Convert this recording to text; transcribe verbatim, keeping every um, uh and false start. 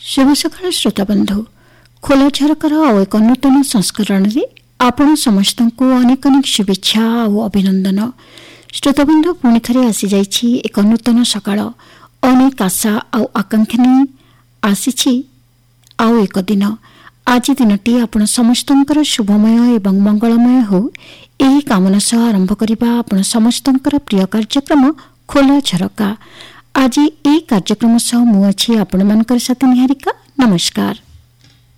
शुभ सकाळ श्रोताबंधु खोला झरकार आउ एक नूतन संस्करण रे आपण समस्त को अनेक अनेक शुभेच्छा और अभिनंदन। श्रोताबंधु पुणी थे आसी जाइछि एक नूतन सकाळ, अनेक आशा आउ आकांक्षा नहीं आसी आउ एक दिन। आज दिनटी आपण समस्तंकर शुभमय एवं मंगलमय हो यही कामना सह आरंभ करिबा आपण समस्तंकर प्रिय कार्यक्रम खोला झरका। आज यही कार्यक्रम सह मु अछि आपण मानकर साथी निहारिका। नमस्कार।